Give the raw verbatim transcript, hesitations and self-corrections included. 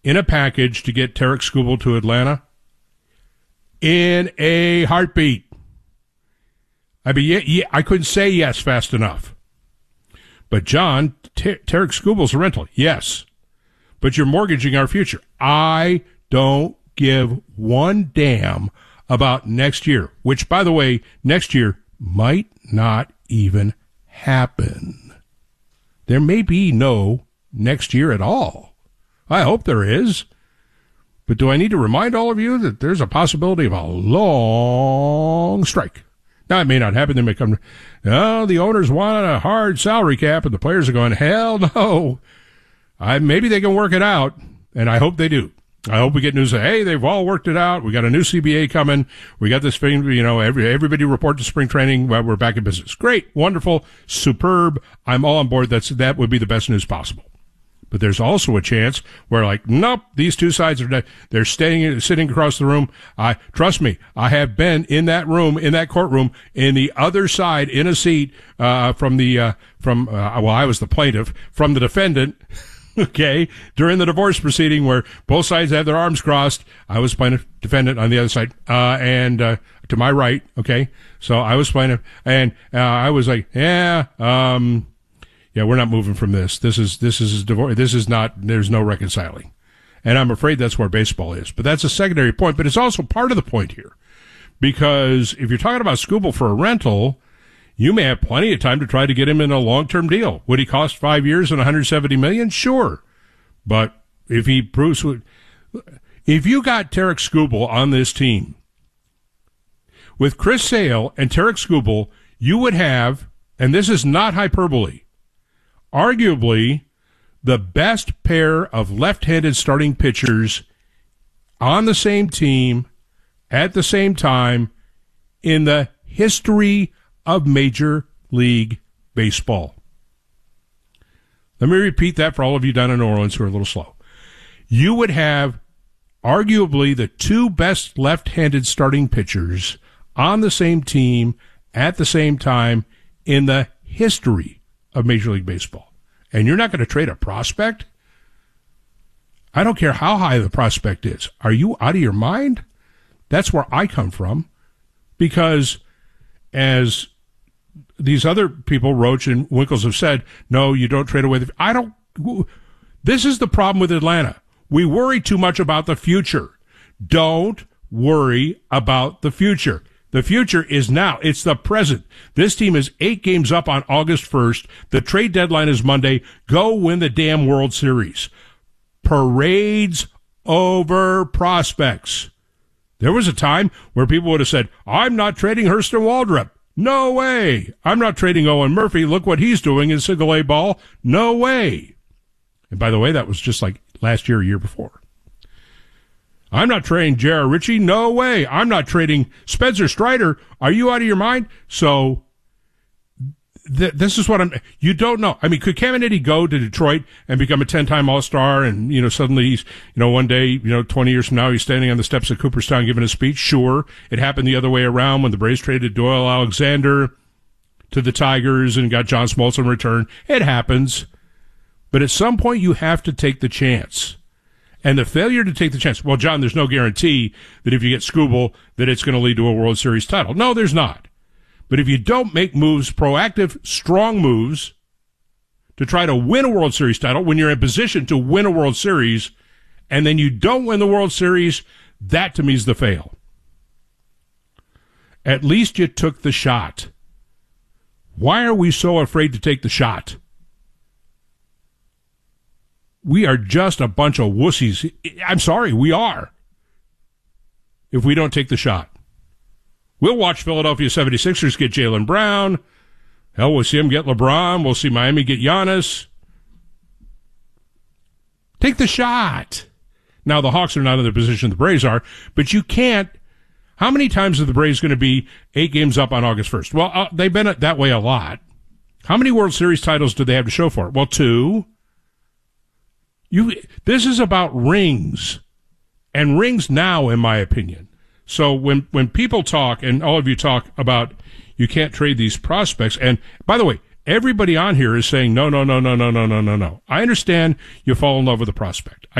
in a package to get Tarik Skubal to Atlanta? In a heartbeat. I mean, yeah, yeah, I couldn't say yes fast enough. But, John, T- Tarik Skubal's a rental. Yes. But you're mortgaging our future. I don't give one damn about next year, which, by the way, next year might not even happen. There may be no next year at all. I hope there is. But do I need to remind all of you that there's a possibility of a long strike? Now, it may not happen. They may come, oh, the owners want a hard salary cap, and the players are going, hell no. I, maybe they can work it out, and I hope they do. I hope we get news that, hey, they've all worked it out. We got a new C B A coming. We got this thing, you know, every, everybody report to spring training. Well, we're back in business. Great, wonderful, superb. I'm all on board. That's, that would be the best news possible. But there's also a chance where, like, nope, these two sides are, they're staying, sitting across the room. I, trust me, I have been in that room, in that courtroom, in the other side, in a seat, uh, from the, uh, from, uh, well, I was the plaintiff, from the defendant, okay, during the divorce proceeding where both sides have their arms crossed. I was plaintiff, defendant on the other side, uh, and, uh, to my right, okay. So I was plaintiff, and, uh, I was like, yeah, um, yeah, we're not moving from this. This is, this is divorce. This is not, there's no reconciling. And I'm afraid that's where baseball is. But that's a secondary point, but it's also part of the point here. Because if you're talking about Skubal for a rental, you may have plenty of time to try to get him in a long-term deal. Would he cost five years and one hundred seventy million dollars? Sure. But if he proves, if you got Tarik Skubal on this team, with Chris Sale and Tarik Skubal, you would have, and this is not hyperbole, arguably the best pair of left-handed starting pitchers on the same team at the same time in the history of Major League Baseball. Let me repeat that for all of you down in New Orleans who are a little slow. You would have arguably the two best left-handed starting pitchers on the same team at the same time in the history of Major League Baseball. And you're not going to trade a prospect? I don't care how high the prospect is. Are you out of your mind? That's where I come from. Because as these other people, Roach and Winkles, have said, no, you don't trade away the... I don't... This is the problem with Atlanta. We worry too much about the future. Don't worry about the future. The future is now. It's the present. This team is eight games up on August first. The trade deadline is Monday. Go win the damn World Series. Parades over prospects. There was a time where people would have said, I'm not trading Hurston Waldrep. No way. I'm not trading Owen Murphy. Look what he's doing in single A ball. No way. And by the way, that was just like last year, or year before. I'm not trading J R. Ritchie. No way. I'm not trading Spencer Strider. Are you out of your mind? So th- this is what I'm, you don't know. I mean, could Caminiti go to Detroit and become a ten-time All-Star and, you know, suddenly he's, you know, one day, you know, twenty years from now, he's standing on the steps of Cooperstown giving a speech? Sure. It happened the other way around when the Braves traded Doyle Alexander to the Tigers and got John Smoltz in return. It happens. But at some point, you have to take the chance. And the failure to take the chance, well, John, there's no guarantee that if you get Skubal that it's going to lead to a World Series title. No, there's not. But if you don't make moves, proactive, strong moves, to try to win a World Series title when you're in position to win a World Series, and then you don't win the World Series, that to me is the fail. At least you took the shot. Why are we so afraid to take the shot? We are just a bunch of wussies. I'm sorry, we are. If we don't take the shot. We'll watch Philadelphia seventy-sixers get Jaylen Brown. Hell, we'll see them get LeBron. We'll see Miami get Giannis. Take the shot. Now, the Hawks are not in the position the Braves are, but you can't. How many times are the Braves going to be eight games up on August first? Well, uh, they've been that way a lot. How many World Series titles do they have to show for it? Well, two. You, this is about rings, and rings now, in my opinion. So when, when people talk, and all of you talk about you can't trade these prospects, and by the way, everybody on here is saying, no, no, no, no, no, no, no, no, no. I understand you fall in love with a prospect. I